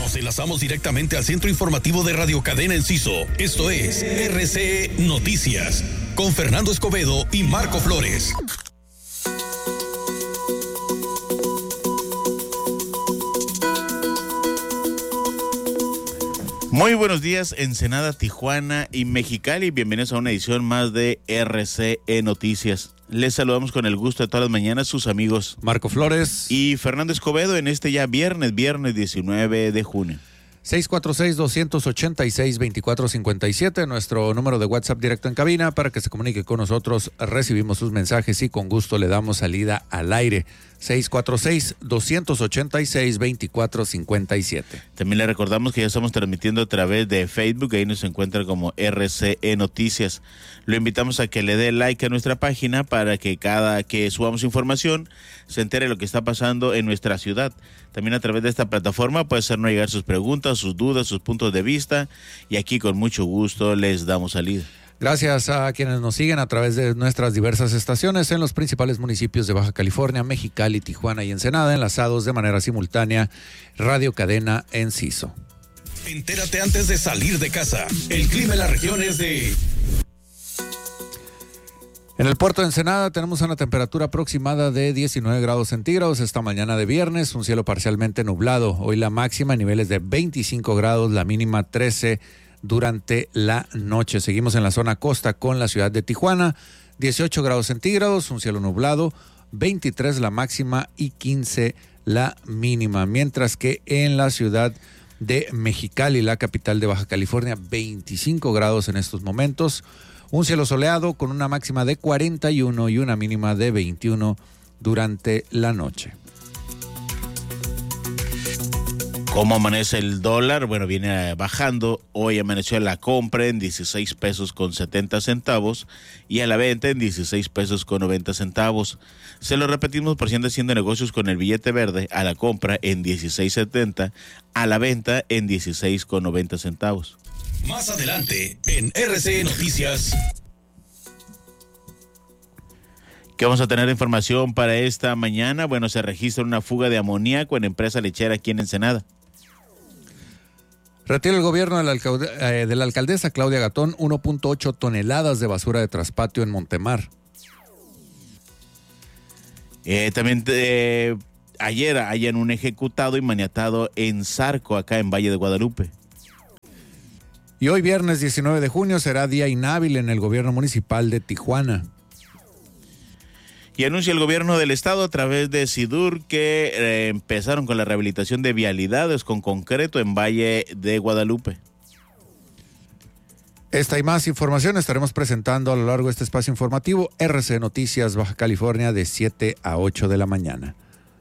Nos enlazamos directamente al centro informativo de Radio Cadena Enciso. Esto es RCE Noticias, con Fernando Escobedo y Marco Flores. Muy buenos días, Ensenada, Tijuana y Mexicali. Bienvenidos a una edición más de RCE Noticias. Les saludamos con el gusto de todas las mañanas sus amigos Marco Flores y Fernando Escobedo en este ya viernes 19 de junio. 646-286-2457, nuestro número de WhatsApp directo en cabina para que se comunique con nosotros. Recibimos sus mensajes y con gusto le damos salida al aire. 646-286-2457. También le recordamos que ya estamos transmitiendo a través de Facebook, ahí nos encuentra como RCE Noticias. Lo invitamos a que le dé like a nuestra página para que cada que subamos información se entere de lo que está pasando en nuestra ciudad. También a través de esta plataforma puede hacernos llegar sus preguntas, sus dudas, sus puntos de vista y aquí con mucho gusto les damos salida. Gracias a quienes nos siguen a través de nuestras diversas estaciones en los principales municipios de Baja California, Mexicali, Tijuana y Ensenada, enlazados de manera simultánea Radio Cadena Enciso. Entérate antes de salir de casa. El clima en la región es de... En el puerto de Ensenada tenemos una temperatura aproximada de 19 grados centígrados esta mañana de viernes, un cielo parcialmente nublado. Hoy la máxima en niveles de 25 grados, la mínima 13 durante la noche. Seguimos en la zona costa con la ciudad de Tijuana, 18 grados centígrados, un cielo nublado, 23 la máxima y 15 la mínima. Mientras que en la ciudad de Mexicali, la capital de Baja California, 25 grados en estos momentos. Un cielo soleado con una máxima de 41 y una mínima de 21 durante la noche. ¿Cómo amanece el dólar? Bueno, viene bajando. Hoy amaneció la compra en 16 pesos con 70 centavos y a la venta en 16 pesos con 90 centavos. Se lo repetimos por si anda haciendo negocios con el billete verde, a la compra en 16.70, a la venta en 16 con 90 centavos. Más adelante, en RCE Noticias. ¿Qué vamos a tener información para esta mañana? Bueno, se registra una fuga de amoníaco en empresa lechera aquí en Ensenada. Retira el gobierno de la alcaldesa Claudia Gatón 1.8 toneladas de basura de traspatio en Montemar. También ayer hayan un ejecutado y maniatado en Zarco, acá en Valle de Guadalupe. Y hoy viernes 19 de junio será día inhábil en el gobierno municipal de Tijuana. Y anuncia el gobierno del estado a través de SIDUR que empezaron con la rehabilitación de vialidades con concreto en Valle de Guadalupe. Esta y más información estaremos presentando a lo largo de este espacio informativo RCE Noticias Baja California de 7 a 8 de la mañana.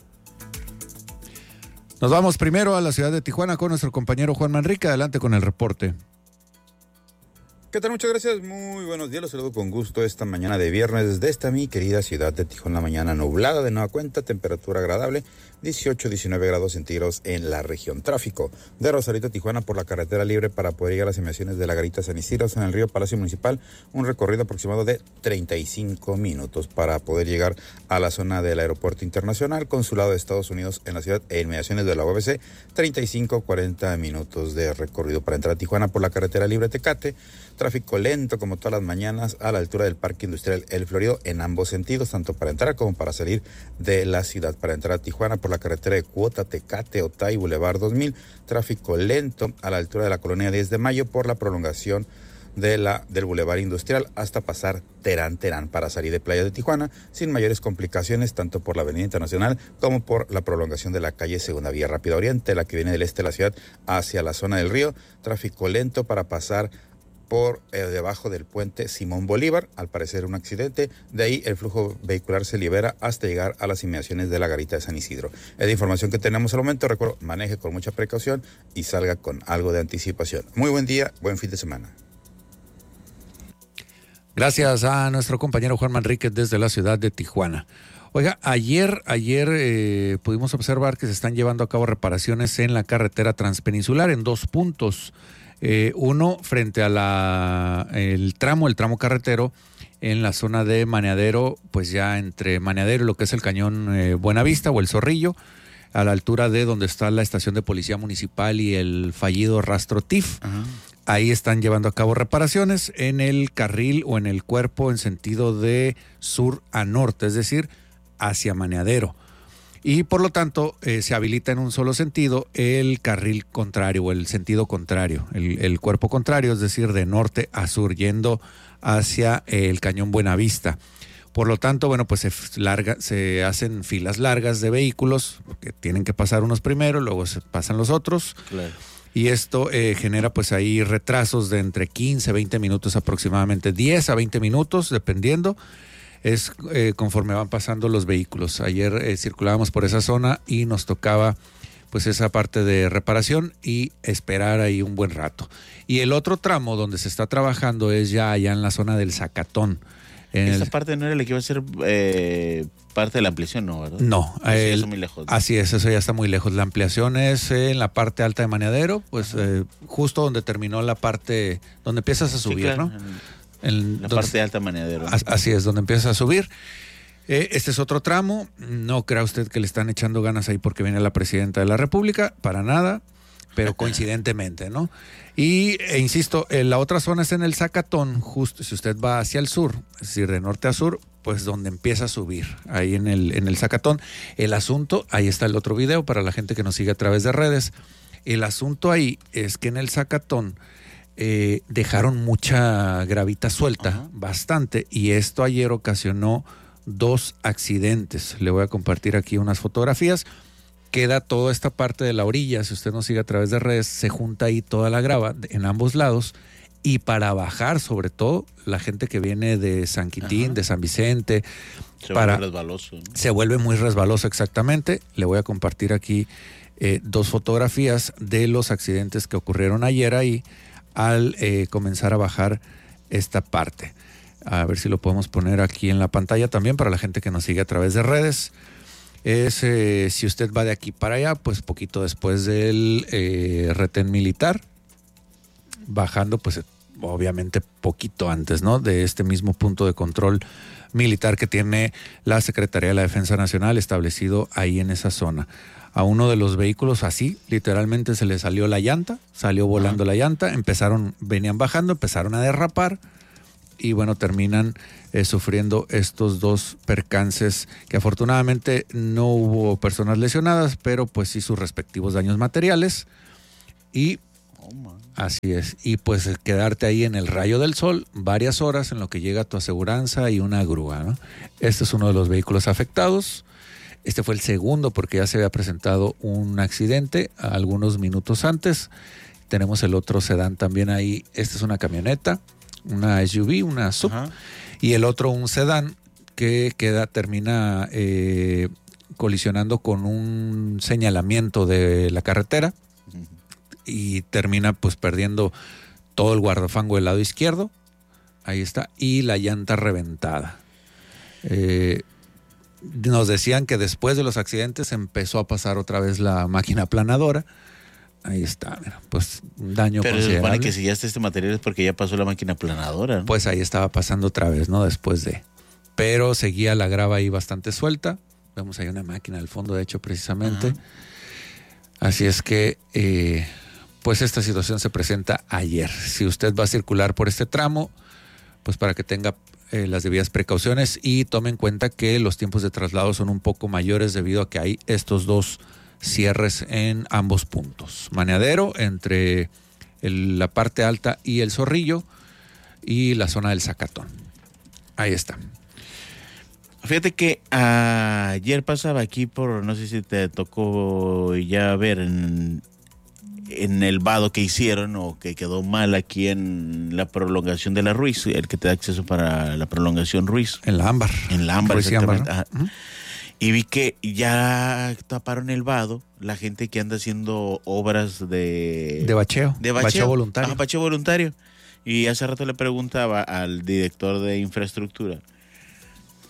Nos vamos primero a la ciudad de Tijuana con nuestro compañero Juan Manrique. Adelante con el reporte. ¿Qué tal? Muchas gracias, muy buenos días, los saludo con gusto esta mañana de viernes desde esta mi querida ciudad de Tijuana. Mañana nublada de nueva cuenta, temperatura agradable, 18-19 grados centígrados en la región. Tráfico de Rosarito a Tijuana por la carretera libre para poder llegar a las inmediaciones de la Garita San Isidro en el río Palacio Municipal, un recorrido aproximado de 35 minutos para poder llegar a la zona del aeropuerto internacional, consulado de Estados Unidos en la ciudad e inmediaciones de la UABC, 35-40 minutos de recorrido para entrar a Tijuana por la carretera libre Tecate. Tráfico lento como todas las mañanas a la altura del Parque Industrial El Florido en ambos sentidos, tanto para entrar como para salir de la ciudad. Para entrar a Tijuana por la carretera de Cuota, Tecate, Otay, Boulevard 2000, tráfico lento a la altura de la colonia 10 de Mayo por la prolongación del Boulevard Industrial hasta pasar Terán para salir de Playa de Tijuana sin mayores complicaciones, tanto por la Avenida Internacional como por la prolongación de la calle Segunda Vía Rápida Oriente, la que viene del este de la ciudad hacia la zona del río. Tráfico lento para pasar por debajo del puente Simón Bolívar, al parecer un accidente, de ahí el flujo vehicular se libera hasta llegar a las inmediaciones de la Garita de San Isidro. Es la información que tenemos al momento. Recuerdo, maneje con mucha precaución y salga con algo de anticipación. Muy buen día, buen fin de semana. Gracias a nuestro compañero Juan Manríquez desde la ciudad de Tijuana. Oiga, ayer pudimos observar que se están llevando a cabo reparaciones en la carretera transpeninsular en dos puntos. Uno frente a el tramo carretero en la zona de Maneadero, pues ya entre Maneadero y lo que es el cañón Buenavista o el Zorrillo, a la altura de donde está la estación de policía municipal y el fallido rastro TIF. Ajá. Ahí están llevando a cabo reparaciones en el carril o en el cuerpo en sentido de sur a norte, es decir, hacia Maneadero. Y por lo tanto se habilita en un solo sentido el carril contrario o el sentido contrario, el cuerpo contrario, es decir, de norte a sur, yendo hacia el Cañón Buenavista. Por lo tanto, bueno, pues se hacen filas largas de vehículos, que tienen que pasar unos primero, luego se pasan los otros. Claro. Y esto genera pues ahí retrasos de entre 15 a 20 minutos aproximadamente, 10 a 20 minutos, dependiendo. Es conforme van pasando los vehículos. Ayer circulábamos por esa zona y nos tocaba pues esa parte de reparación y esperar ahí un buen rato. Y el otro tramo donde se está trabajando es ya allá en la zona del Zacatón. Esta parte no era la que iba a ser parte de la ampliación, ¿no? ¿Verdad? No, eso muy lejos, ¿no? Así es, eso ya está muy lejos. La ampliación es en la parte alta de Maneadero, pues justo donde terminó la parte, donde empiezas a subir, sí, claro, ¿no? La parte alta de Maneadero. Así es, donde empiezas a subir. Este es otro tramo. No crea usted que le están echando ganas ahí porque viene la presidenta de la República, para nada, pero coincidentemente, ¿no? Y insisto, la otra zona es en el Zacatón, justo si usted va hacia el sur, es decir, de norte a sur, pues donde empieza a subir, ahí en el Zacatón. El asunto, ahí está el otro video para la gente que nos sigue a través de redes. El asunto ahí es que en el Zacatón dejaron mucha gravita suelta, uh-huh, bastante, y esto ayer ocasionó 2 accidentes. Le voy a compartir aquí unas fotografías. Queda toda esta parte de la orilla, si usted nos sigue a través de redes, se junta ahí toda la grava en ambos lados, y para bajar, sobre todo, la gente que viene de San Quintín, ajá, de San Vicente, vuelve resbaloso, ¿no? Se vuelve muy resbaloso, exactamente. Le voy a compartir aquí 2 fotografías de los accidentes que ocurrieron ayer ahí, al comenzar a bajar esta parte. A ver si lo podemos poner aquí en la pantalla también para la gente que nos sigue a través de redes. Si usted va de aquí para allá, pues poquito después del retén militar, bajando pues obviamente poquito antes, ¿no?, de este mismo punto de control militar que tiene la Secretaría de la Defensa Nacional establecido ahí en esa zona. A uno de los vehículos así, literalmente se le salió la llanta, salió volando la llanta, venían bajando, empezaron a derrapar y bueno, terminan sufriendo estos 2 percances que afortunadamente no hubo personas lesionadas, pero pues sí sus respectivos daños materiales y así es, y pues quedarte ahí en el rayo del sol varias horas en lo que llega tu aseguranza y una grúa, ¿no? Este es uno de los vehículos afectados. Este fue el segundo porque ya se había presentado un accidente algunos minutos antes. Tenemos el otro sedán también ahí. Esta es una camioneta, una SUV, una SUV. Ajá. Y el otro un sedán que termina colisionando con un señalamiento de la carretera y termina pues perdiendo todo el guardafango del lado izquierdo. Ahí está. Y la llanta reventada. Nos decían que después de los accidentes empezó a pasar otra vez la máquina aplanadora. Ahí está, pues un daño pero considerable. Pero se supone que si ya está este material es porque ya pasó la máquina aplanadora, ¿no? Pues ahí estaba pasando otra vez, ¿no? Después de... Pero seguía la grava ahí bastante suelta. Vemos ahí una máquina al fondo, de hecho, precisamente. Ajá. Así es que, pues esta situación se presenta ayer. Si usted va a circular por este tramo, pues para que tenga las debidas precauciones y tome en cuenta que los tiempos de traslado son un poco mayores debido a que hay estos 2 cierres en ambos puntos. Maneadero entre la parte alta y el Zorrillo y la zona del Zacatón. Ahí está. Fíjate que ayer pasaba aquí por, no sé si te tocó ya ver en el vado que hicieron o que quedó mal aquí en la prolongación de la Ruiz, el que te da acceso para la prolongación Ruiz. En la Ámbar. En la Ámbar, Ruiz exactamente. Ámbar, ¿no? Y vi que ya taparon el vado, la gente que anda haciendo obras de bacheo. De bacheo voluntario. Bacheo voluntario. Y hace rato le preguntaba al director de infraestructura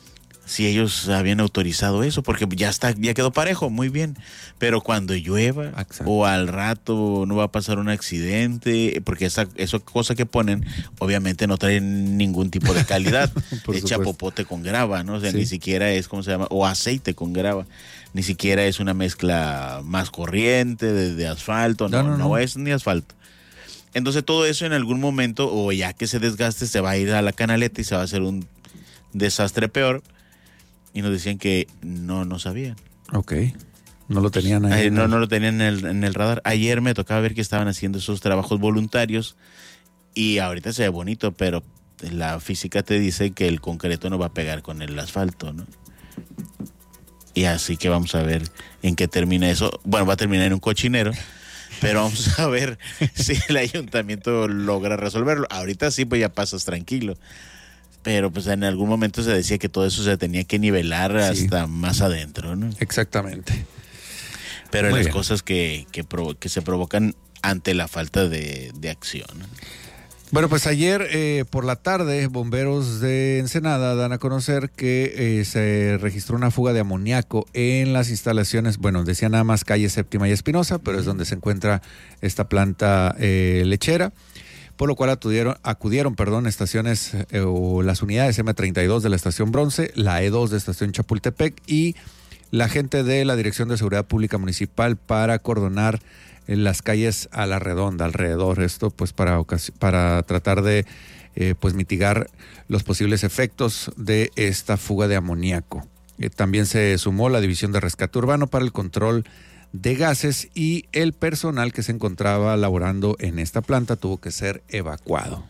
si ellos habían autorizado eso, porque ya quedó parejo, muy bien. Pero cuando llueva o al rato no va a pasar un accidente, porque esa cosa que ponen, obviamente no trae ningún tipo de calidad. Echa popote con grava, ¿no? O sea, ni siquiera es, ¿cómo se llama? O aceite con grava. Ni siquiera es una mezcla más corriente de asfalto, no es ni asfalto. Entonces todo eso en algún momento, o ya que se desgaste, se va a ir a la canaleta y se va a hacer un desastre peor. Y nos decían que no sabían. Ok. No lo tenían ahí. No lo tenían en el radar. Ayer me tocaba ver que estaban haciendo esos trabajos voluntarios y ahorita se ve bonito, pero la física te dice que el concreto no va a pegar con el asfalto, ¿no? Y así que vamos a ver en qué termina eso. Bueno, va a terminar en un cochinero, pero vamos a ver si el ayuntamiento logra resolverlo. Ahorita sí, pues ya pasas tranquilo. Pero pues en algún momento se decía que todo eso se tenía que nivelar hasta más adentro, ¿no? Exactamente. Pero las cosas que se provocan ante la falta de acción. Bueno, pues ayer por la tarde, bomberos de Ensenada dan a conocer que se registró una fuga de amoníaco en las instalaciones, bueno, decía nada más calle Séptima y Espinosa, pero es donde se encuentra esta planta lechera. Por lo cual acudieron estaciones o las unidades M32 de la estación Bronce, la E2 de estación Chapultepec y la gente de la Dirección de Seguridad Pública Municipal para acordonar las calles a la redonda, alrededor. Esto pues para tratar de pues mitigar los posibles efectos de esta fuga de amoníaco. También se sumó la División de Rescate Urbano para el control de gases y el personal que se encontraba laborando en esta planta tuvo que ser evacuado.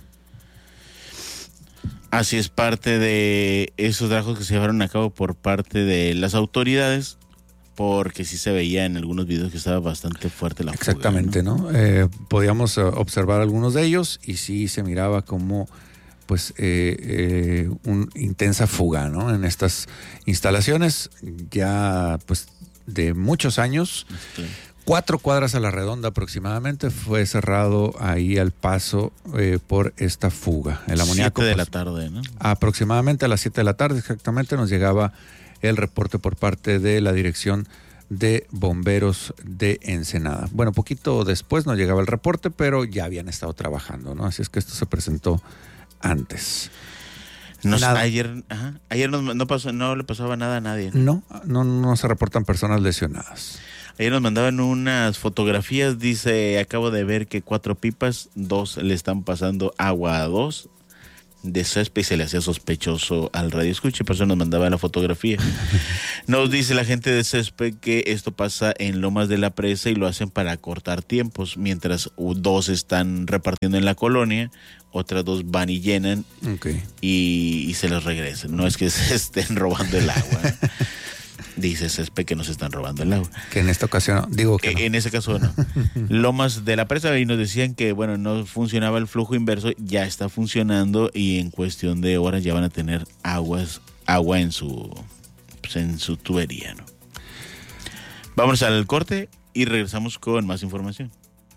Así es, parte de esos trabajos que se llevaron a cabo por parte de las autoridades, porque sí se veía en algunos videos que estaba bastante fuerte la fuga. Exactamente, ¿no? Podíamos observar algunos de ellos y sí se miraba como pues una intensa fuga, ¿no? En estas instalaciones ya pues de muchos años, 4 cuadras a la redonda aproximadamente, fue cerrado ahí al paso por esta fuga. El amoníaco. 7 de la tarde, ¿no? Aproximadamente a las 7 de la tarde, exactamente, nos llegaba el reporte por parte de la Dirección de Bomberos de Ensenada. Bueno, poquito después nos llegaba el reporte, pero ya habían estado trabajando, ¿no? Así es que esto se presentó antes. Ayer no le pasaba nada a nadie. No se reportan personas lesionadas. Ayer nos mandaban unas fotografías, dice, acabo de ver que 4 pipas, 2 le están pasando agua a 2 de césped y se le hacía sospechoso al radio escucha, y por eso nos mandaba la fotografía. Nos dice la gente de césped que esto pasa en Lomas de la Presa y lo hacen para cortar tiempos, mientras 2 están repartiendo en la colonia, otras 2 van y llenan y se los regresan. No es que se estén robando el agua. Dice césped que nos están robando el agua. Que en esta ocasión, digo que no. En ese caso no. Lomas de la Presa, y nos decían que, bueno, no funcionaba el flujo inverso, ya está funcionando y en cuestión de horas ya van a tener agua en su tubería, ¿no? Vamos al corte y regresamos con más información.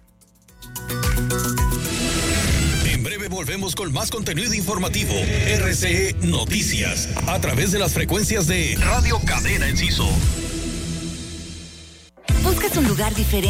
Volvemos con más contenido informativo. RCE Noticias, a través de las frecuencias de Radio Cadena Enciso. ¿Buscas un lugar diferente?